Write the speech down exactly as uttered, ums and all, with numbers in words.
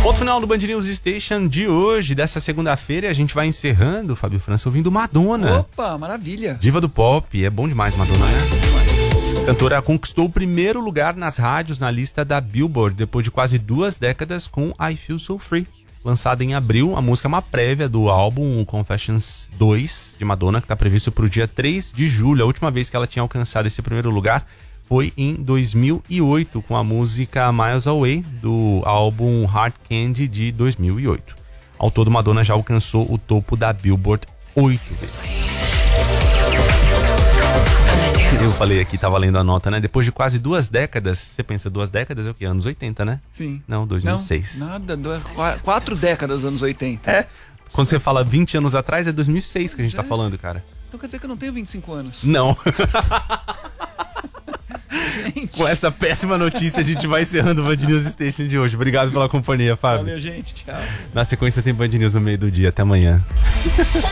Ponto final do Band News Station de hoje, dessa segunda-feira, e a gente vai encerrando, Fábio França, ouvindo Madonna. Opa, maravilha. Diva do pop, é bom demais Madonna, né? A cantora conquistou o primeiro lugar nas rádios na lista da Billboard, depois de quase duas décadas com I Feel So Free. Lançada em abril, a música é uma prévia do álbum Confessions dois de Madonna, que está previsto para o dia três de julho. A última vez que ela tinha alcançado esse primeiro lugar foi em dois mil e oito, com a música Miles Away, do álbum Hard Candy de dois mil e oito. Ao todo, Madonna já alcançou o topo da Billboard oito vezes. Eu falei aqui, tava lendo a nota, né? Depois de quase duas décadas, você pensa, duas décadas é o quê? Anos oitenta, né? Sim. Não, dois mil e seis. Não, nada, duas, quatro décadas, anos oitenta. É. Quando você fala vinte anos atrás, é dois mil e seis que a gente tá falando, cara. Então quer dizer que eu não tenho vinte e cinco anos. Não. Com essa péssima notícia, a gente vai encerrando o Band News Station de hoje. Obrigado pela companhia, Fábio. Valeu, gente. Tchau. Na sequência tem Band News no meio do dia. Até amanhã.